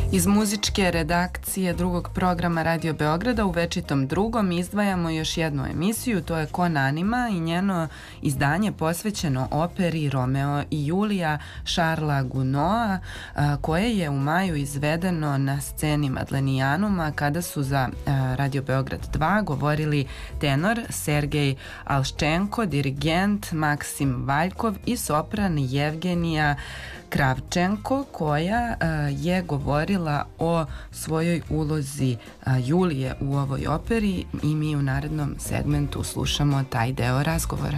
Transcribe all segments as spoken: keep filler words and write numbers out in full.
Iz muzičke redakcije drugog programa Radio Beograda u večitom drugom izdvajamo još jednu emisiju, to je Con Anima i njeno izdanje posvećeno operi Romeo i Julija Šarla Gounoa, koje je u maju izvedeno na sceni Madlenijanuma kada su za Radio Beograd dva govorili tenor Sergej Alščenko, dirigent Maksim Valjkov i sopran Jevgenija Kravčenko, koja je govorila o svojoj ulozi Julije u ovoj operi i mi u narednom segmentu slušamo taj deo razgovora.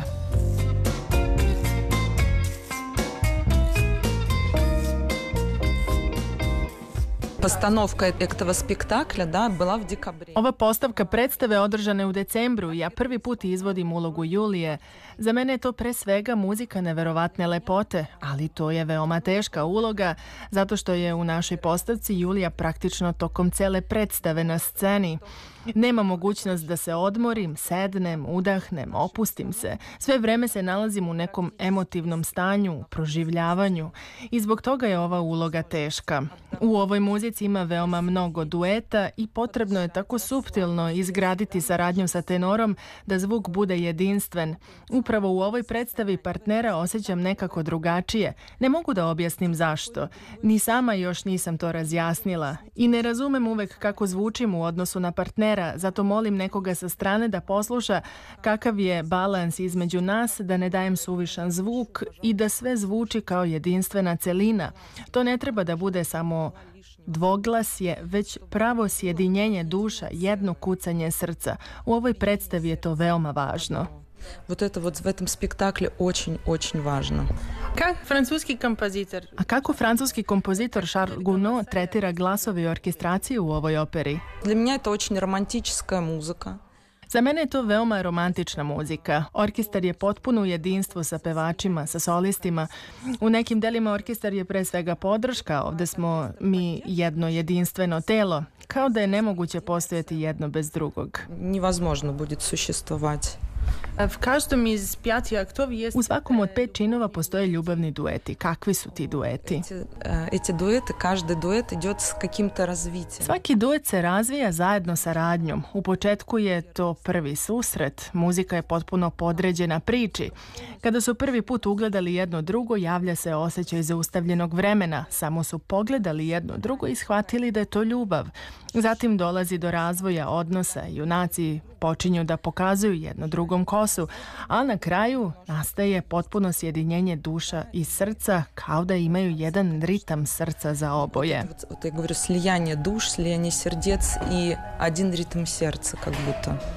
Постановка этого спектакля, да, была в декабре. Ova postavka predstave održane u decembru. Ja prvi put izvodim ulogu Julije. Za mene je to pre svega muzika neverovatne lepote, ali to je veoma teška uloga, zato što je u našoj postavci Julija praktično tokom cele predstave na sceni. Nema mogućnost da se odmorim, sednem, udahnem, opustim se. Sve vreme se nalazim u nekom emotivnom stanju, proživljavanju i zbog toga je ova uloga teška. U ovoj muzici ima veoma mnogo dueta i potrebno je tako suptilno izgraditi saradnju sa tenorom da zvuk bude jedinstven. Upravo u ovoj predstavi partnera osjećam nekako drugačije. Ne mogu da objasnim zašto. Ni sama još nisam to razjasnila i ne razumem uvek kako zvučim u odnosu na partnera. Zato molim nekoga sa strane da posluša kakav je balans između nas, da ne dajem suvišan zvuk i da sve zvuči kao jedinstvena celina. To ne treba da bude samo dvoglasje, već pravo sjedinjenje duša, jedno kucanje srca. U ovoj predstavi je to veoma važno. Вот это вот в этом спектакле очень-очень важно. Как francuski kompozitor? A kako francuski kompozitor Charles Gounod tretira glasovi i orkestraciju u ovoj operi? Для меня это очень романтическая музыка. Za mene je to veoma romantična muzika. Orkestar je potpuno u jedinstvu sa pevačima, sa solistima. U nekim delima orkestar je pre svega podrška, ovde smo mi jedno jedinstveno telo, kao da je nemoguće postojati jedno bez drugog. Невозможно будет существовать. U svakom od pet činova postoje ljubavni dueti. Kakvi su ti dueti? Эти дуэты, каждый дуэт идет с каким-то развитием. Svaki duet se razvija zajedno sa radnjom. U početku je to prvi susret. Muzika je potpuno podređena priči. Kada su prvi put ugledali jedno drugo, javlja se osjećaj zaustavljenog vremena. Samo su pogledali jedno drugo i shvatili da je to ljubav. Zatim dolazi do razvoja odnosa. Junaci počinju da pokazuju jedno drugom kosu, a na kraju nastaje potpuno sjedinjenje duša i srca, kao da imaju jedan ritam srca za oboje. Вот я говорю, слияние душ, слияние сердец и один ритм сердца, как будто.